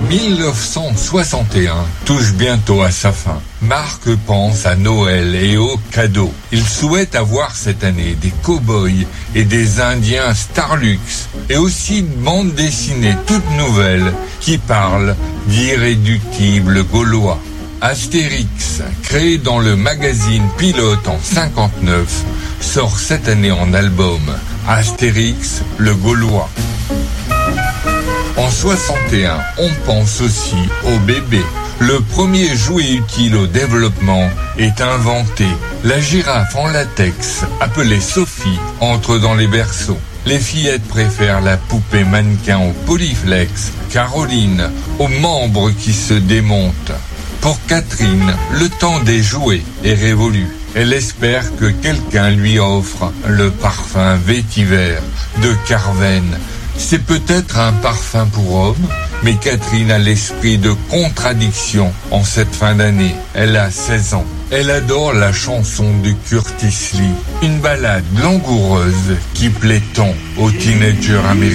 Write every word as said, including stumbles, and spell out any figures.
mille neuf cent soixante et un touche bientôt à sa fin. Marc pense à Noël et aux cadeaux. Il souhaite avoir cette année des cow-boys et des Indiens Starlux et aussi une bande dessinée toute nouvelle qui parle d'irréductibles Gaulois. Astérix, créé dans le magazine Pilote en cinquante-neuf, sort cette année en album. Astérix, le Gaulois. En soixante et un, on pense aussi au bébé. Le premier jouet utile au développement est inventé. La girafe en latex, appelée Sophie, entre dans les berceaux. Les fillettes préfèrent la poupée mannequin au polyflex, Caroline, aux membres qui se démontent. Pour Catherine, le temps des jouets est révolu. Elle espère que quelqu'un lui offre le parfum vétiver de Carven. C'est peut-être un parfum pour homme, mais Catherine a l'esprit de contradiction en cette fin d'année. Elle a seize ans. Elle adore la chanson de Curtis Lee, une ballade langoureuse qui plaît tant aux teenagers américains.